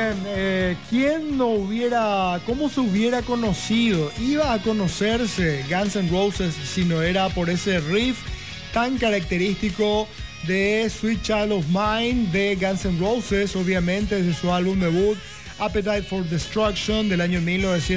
bien, ¿cómo se hubiera conocido? Iba a conocerse Guns N' Roses si no era por ese riff tan característico de Sweet Child of Mine de Guns N' Roses, obviamente desde su álbum debut Appetite for Destruction del año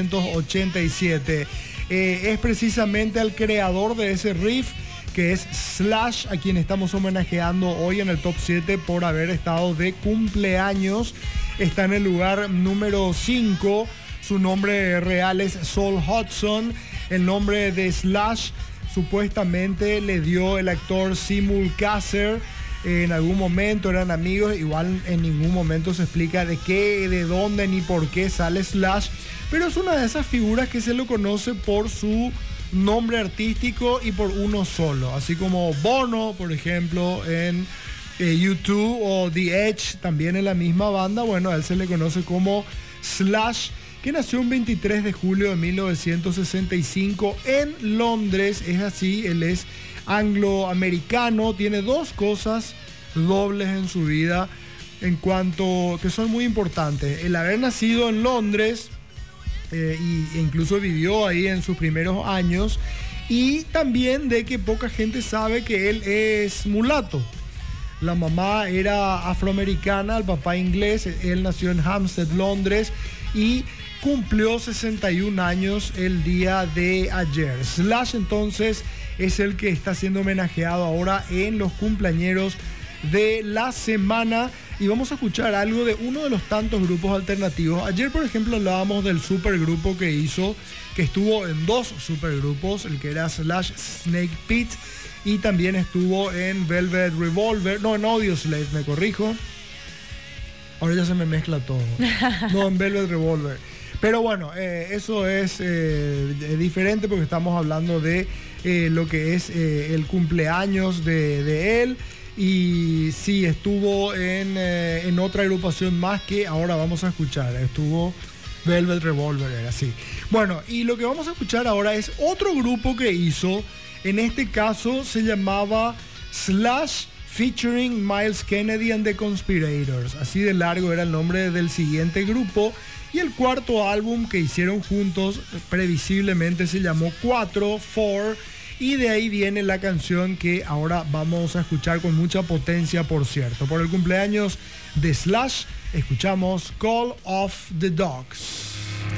1987. Es precisamente el creador de ese riff, que es Slash, a quien estamos homenajeando hoy en el Top 7 por haber estado de cumpleaños. Está en el lugar número 5. Su nombre real es Saul Hudson. El nombre de Slash supuestamente le dio el actor Simul Kasser. En algún momento eran amigos, igual en ningún momento se explica de qué, de dónde ni por qué sale Slash, pero es una de esas figuras que se lo conoce por su nombre artístico y por uno solo, así como Bono, por ejemplo, en U2, o The Edge, también en la misma banda. Bueno, a él se le conoce como Slash, que nació un 23 de julio de 1965 en Londres. Es así, él es angloamericano, tiene dos cosas dobles en su vida en cuanto que son muy importantes: el haber nacido en Londres e incluso vivió ahí en sus primeros años, y también de que poca gente sabe que él es mulato. La mamá era afroamericana, el papá inglés. Él nació en Hampstead, Londres, y cumplió 61 años el día de ayer. Slash entonces es el que está siendo homenajeado ahora en los cumpleañeros de la semana, y vamos a escuchar algo de uno de los tantos grupos alternativos. Ayer, por ejemplo, hablábamos del supergrupo que hizo, que estuvo en dos supergrupos, el que era Slash Snake Pit, y también estuvo en Velvet Revolver, no, en Audioslave, me corrijo. Ahora ya se me mezcla todo. No, en Velvet Revolver. Pero bueno, eso es diferente porque estamos hablando de lo que es el cumpleaños de él. Y sí, estuvo en otra agrupación más que ahora vamos a escuchar. Estuvo Velvet Revolver, era así. Bueno, y lo que vamos a escuchar ahora es otro grupo que hizo. En este caso se llamaba Slash featuring Miles Kennedy and the Conspirators. Así de largo era el nombre del siguiente grupo. Y el cuarto álbum que hicieron juntos previsiblemente se llamó 4, y de ahí viene la canción que ahora vamos a escuchar con mucha potencia, por cierto. Por el cumpleaños de Slash, escuchamos Call of the Dogs.